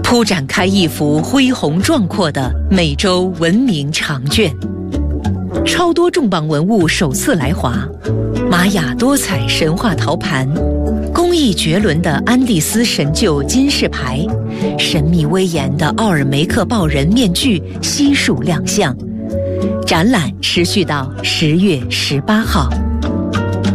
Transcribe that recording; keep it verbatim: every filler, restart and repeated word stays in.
铺展开一幅恢宏壮阔的美洲文明长卷。超多重磅文物首次来华，玛雅多彩神话陶盘，工艺绝伦的安第斯神鹫金饰牌，神秘威严的奥尔梅克豹人面具悉数亮相。展览持续到十月十八号。